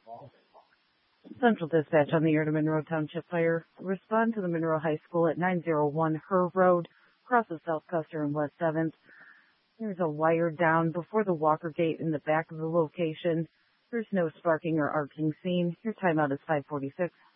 Central Dispatch on the air to Monroe Township Fire. Respond to the Monroe High School at 901 Herr Road, crosses South Custer and West 7th. There's a wire down before the Walker Gate in the back of the location. There's no sparking or arcing seen. Your timeout is 5:46.